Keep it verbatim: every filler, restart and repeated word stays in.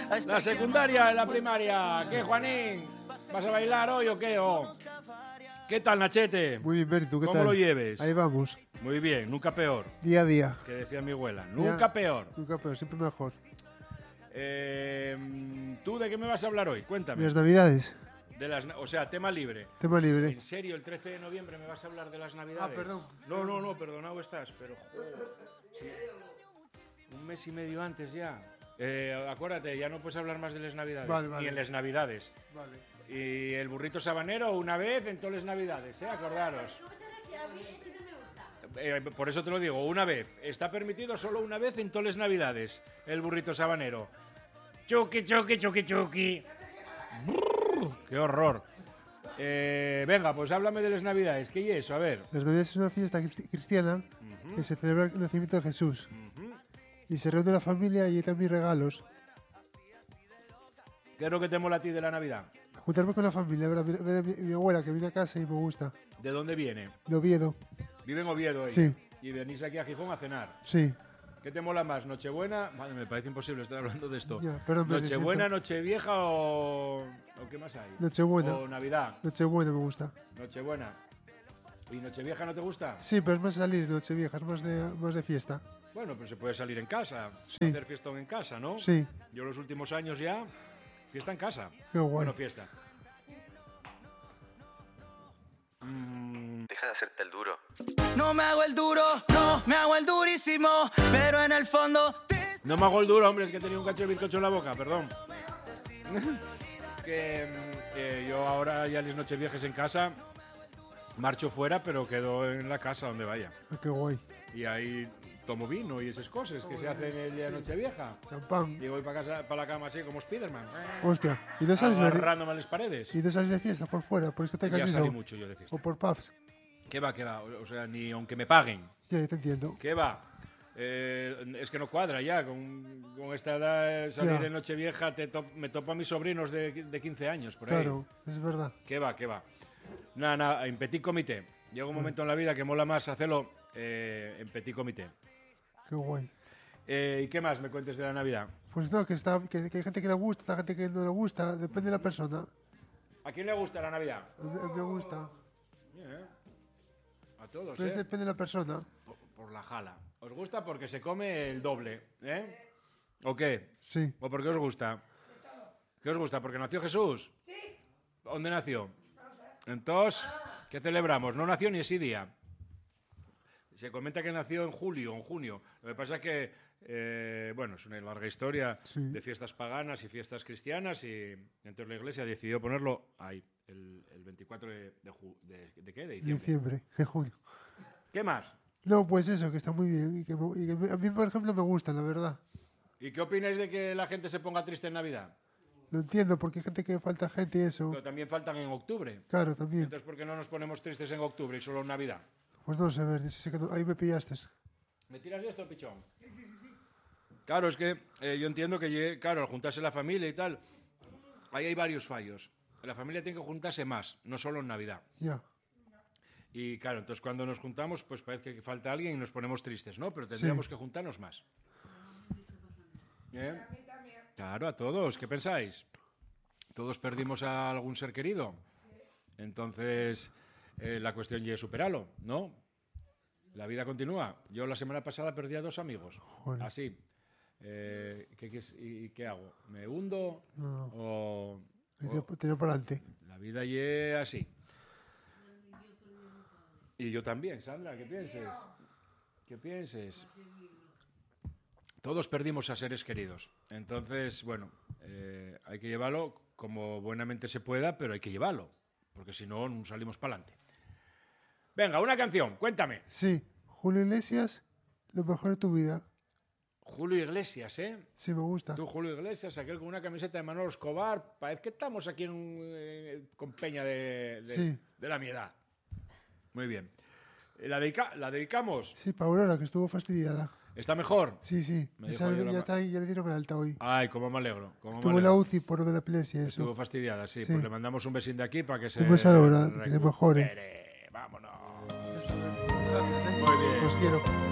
La secundaria, la primaria. ¿Qué, Juanín? ¿Vas a bailar hoy o qué? ¿O? ¿Qué tal, Nachete? Muy bien, Berry, ¿tú qué ¿Cómo tal? lo lleves? Ahí vamos. Muy bien, nunca peor. Día a día. Que decía mi abuela, nunca Día- peor. Nunca peor, siempre mejor. Eh, ¿Tú de qué me vas a hablar hoy? Cuéntame. ¿Y las navidades? De las, na- o sea, tema libre. Tema libre. ¿En serio el trece de noviembre me vas a hablar de las navidades? Ah, perdón. No, no, no, perdonado estás, pero joder, sí. Un mes y medio antes ya. Eh, acuérdate, ya no puedes hablar más de las navidades. Vale, vale. Ni en las navidades. Vale. Y el burrito sabanero una vez en todas las navidades, ¿eh? Acordaros. Eh, por eso te lo digo, una vez. Está permitido solo una vez en todas las navidades el burrito sabanero. Chuki, chuki, chuki, chuki. Brrr, ¡qué horror! Eh, venga, pues háblame de las navidades. ¿Qué es eso? A ver. Las navidades es una fiesta cristi- cristiana Ujú, que se celebra el nacimiento de Jesús. ujú. Y se reúne la familia y hay también regalos. ¿Qué es lo que te mola a ti de la Navidad? Juntarme con la familia, ver a, mi, ver a mi- mi abuela que viene a casa y me gusta. ¿De dónde viene? De Oviedo. Vive en Oviedo ella. Sí. Y venís aquí a Gijón a cenar. Sí. ¿Qué te mola más? ¿Nochebuena? Madre, me parece imposible estar hablando de esto. Ya, perdón, me ¿Nochebuena, siento. Nochevieja o... o qué más hay? Nochebuena. O Navidad. Nochebuena me gusta. Nochebuena. ¿Y Nochevieja no te gusta? Sí, pero es más salir Nochevieja, es más de, más de fiesta. Bueno, pero se puede salir en casa. Sí. Hacer fiestón en casa, ¿no? Sí. Yo los últimos años ya... Fiesta en casa. Qué guay. Bueno, fiesta. Mm, Deja de hacerte el duro. No me hago el duro, no me hago el durísimo, pero en el fondo te... No me hago el duro, hombre, es que he tenido un cacho de bizcocho en la boca, perdón. que, mm, que yo ahora ya las noches viejas en casa, marcho fuera, pero quedo en la casa donde vaya. Ah, qué guay. Y ahí tomo vino y esas cosas que se hacen el día de Nochevieja. Champán. Y voy para casa, para la cama así como Spiderman, Hostia. ¿Y no sales, Berry? agarrándome a las paredes. ¿Y no sales de fiesta por fuera? Por discotecas Ya y salí eso? mucho yo de fiesta. ¿O por pubs? ¿Qué va, qué va? O sea, ni aunque me paguen. Ya, te entiendo. ¿Qué va? Eh, es que no cuadra ya. Con, con esta edad, eh, salir Ya. en Nochevieja, te top- me topo a mis sobrinos de, de quince años, por ahí. Claro, es verdad. ¿Qué va, qué va? Nada, nada, en petit comité. Llega un momento en la vida que mola más hacerlo eh, en petit comité. Qué guay. Eh, ¿Y qué más me cuentes de la Navidad? Pues no, que, está, que, que hay gente que le gusta, hay gente que no le gusta, depende de la persona. ¿A quién le gusta la Navidad? A mí, a mí me gusta. Bien, a todos, Pero es ¿eh? depende de la persona. Por, por la jala. ¿Os gusta porque se come el doble, eh? ¿O qué? Sí. ¿O por qué os gusta? ¿Qué os gusta? ¿Porque nació Jesús? Sí. ¿Dónde nació? Entonces, ¿qué celebramos? No nació ni ese día. Se comenta que nació en julio o en junio. Lo que pasa es que, eh, bueno, es una larga historia Sí. de fiestas paganas y fiestas cristianas y entonces la iglesia decidió ponerlo ahí, el, el veinticuatro de, de, ju- de, ¿de qué? De diciembre. Diciembre, de junio. ¿Qué más? No, pues eso, que está muy bien. Y que, me- y que me- a mí, por ejemplo, me gusta, la verdad. ¿Y qué opináis de que la gente se ponga triste en Navidad? Lo entiendo, porque hay gente que falta gente y eso. Pero también faltan en octubre. Claro, también. Entonces, ¿por qué no nos ponemos tristes en octubre y solo en Navidad? Pues no sé, ver, sí que no- ahí me pillaste. ¿Me tiras de esto, pichón? Claro, es que eh, yo entiendo que, lle- claro, al juntarse la familia y tal, ahí hay varios fallos. La familia tiene que juntarse más, no solo en Navidad. Ya. Y claro, entonces cuando nos juntamos, pues parece que falta alguien y nos ponemos tristes, ¿no? Pero tendríamos que juntarnos más. ¿Eh? Claro, a todos. ¿Qué pensáis? ¿Todos perdimos a algún ser querido? Entonces, eh, la cuestión ya es superarlo, ¿no? La vida continúa. Yo la semana pasada perdí a dos amigos. Joder. Así. Eh, ¿qué, qué, ¿Y qué hago? ¿Me hundo? No, no. ¿O, Y o- te- Tiro para adelante. la vida es así. Y yo también, Sandra, ¿qué pienses? ¿Qué pienses? Todos perdimos a seres queridos. Entonces, bueno, eh, hay que llevarlo como buenamente se pueda, pero hay que llevarlo, porque si no, no salimos para adelante. Venga, una canción, cuéntame. Sí, Julio Iglesias, lo mejor de tu vida. Julio Iglesias, ¿eh? Sí, me gusta. Tú, Julio Iglesias, aquel con una camiseta de Manolo Escobar, parece que estamos aquí en un, eh, con Peña de, de, Sí. de la mi edad. Muy bien. ¿La, dedica- ¿La dedicamos? Sí, para Aurora, que estuvo fastidiada. ¿Está mejor? Sí, sí. Me Esa dijo ayer ya, la- está ahí, ya le dieron el alta hoy. Ay, cómo me alegro. Cómo me Estuvo en la alegro. U C I por lo de la epilepsia, eso. Estuvo fastidiada, sí, Sí. Pues le mandamos un besín de aquí para que se... Un beso a Laura, que se mejore. recupere. Vámonos. Ya está, gracias, ¿eh? Muy bien. Os quiero.